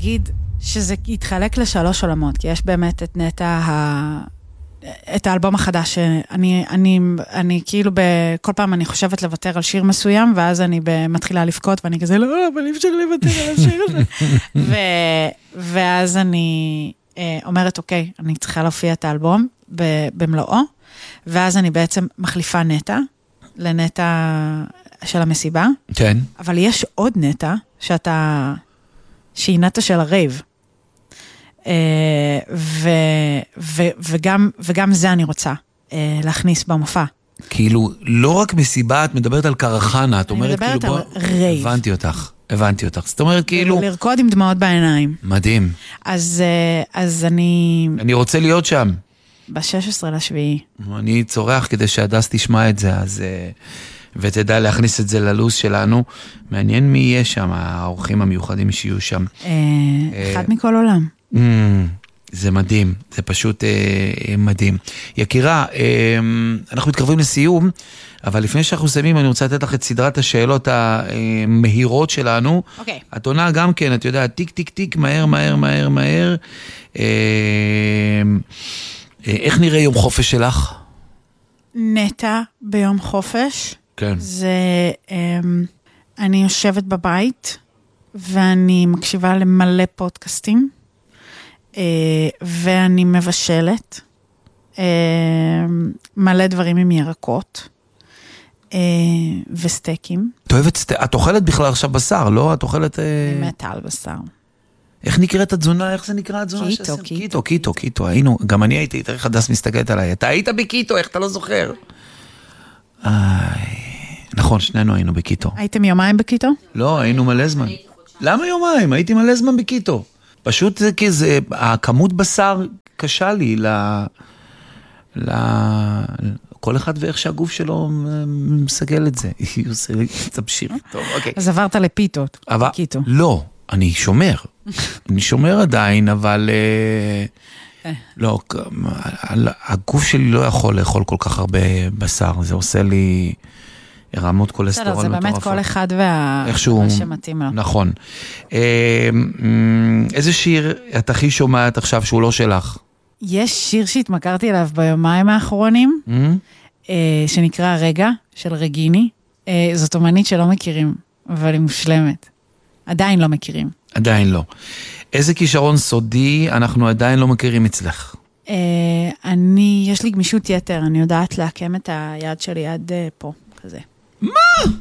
להגיד שזה יתחלק לשלוש עולמות, כי יש באמת את נטע, את האלבום החדש, אני כאילו כל פעם אני חושבת לוותר על שיר מסוים, ואז אני מתחילה לבכות, ואני כזה, לא, אבל אי אפשר לוותר על השיר הזה. ואז אני אומרת, אוקיי, אני צריכה להופיע את האלבום במלואו, ואז אני בעצם מחליפה נטע, לנטע של המסיבה. כן. אבל יש עוד נטע, שהיא נטע של הרייב. וגם זה אני רוצה להכניס במופע. כאילו, לא רק מסיבה, את מדברת על קרחנה, את אומרת כאילו... אני מדברת על רייב. הבנתי אותך. זאת אומרת כאילו... לרקוד עם דמעות בעיניים. מדהים. אז אני... אני רוצה להיות שם. ב-16 לשביעי. אני צורח כדי שהדס תשמע את זה, אז... ותדע להכניס את זה ללו"ז שלנו. מעניין מי יהיה שם, האורחים המיוחדים שיהיו שם. אחד מכל עולם. זה מדהים, זה פשוט מדהים. יקירה, אנחנו מתקרבים לסיום, אבל לפני שאנחנו מסיימים, אני רוצה לתת לך את סדרת השאלות המהירות שלנו. אוקיי. את עונה גם כן, את יודעת, טיק, טיק, טיק, מהר, מהר, מהר, מהר. איך נראה יום חופש שלך? נטע ביום חופש. כן. זה, אני יושבת בבית, ואני מקשיבה למלא פודקאסטים, ואני מבשלת, מלא דברים עם ירקות, וסטייקים. את אוכלת בכלל עכשיו בשר, לא? את אוכלת... מתה על בשר. איך נקראת התזונה? איך זה נקרא התזונה? קיטו. היינו, גם אני הייתי, תראי חדש מסתכלת עליי. אתה היית בקיטו, איך אתה לא זוכר? נכון, שנינו היינו בקיטו. הייתם יומיים בקיטו? לא, היינו מלא זמן. למה יומיים? הייתי מלא זמן בקיטו. פשוט זה כזה, הכמות בשר קשה לי כל אחד ואיך שהגוף שלו מסגל את זה. היא עושה לי תמשיך. טוב, אוקיי. אז עברת לפיתות, בקיטו. לא, אני שומר. אני שומר עדיין, אבל לא, הגוף שלי לא יכול לאכול כל כך הרבה בשר. זה עושה לי רמות קולסטרול מטורפות. זה באמת כל אחד איכשהו שמתאים לו. נכון. איזה שיר את הכי שומעת עכשיו שהוא לא שלך? יש שיר שהתמכרתי אליו ביומיים האחרונים, שנקרא רגע, של רגיני. זאת אומנית שלא מכירים, אבל היא מושלמת. עדיין לא מכירים. עדיין לא. איזה כישרון סודי אנחנו עדיין לא מכירים אצלך? יש לי גמישות יתר, אני יודעת להקם את היד שלי עד פה, כזה. מה?